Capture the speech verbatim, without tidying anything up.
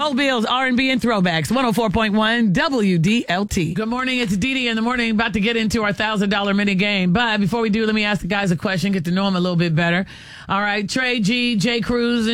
Old Bills, R and B, and throwbacks. one oh four point one W D L T. Good morning. It's Dee Dee in the morning. About to get into our one thousand dollars mini game. But before we do, let me ask the guys a question. Get to know them a little bit better. All right. Trey G, Jay Cruz,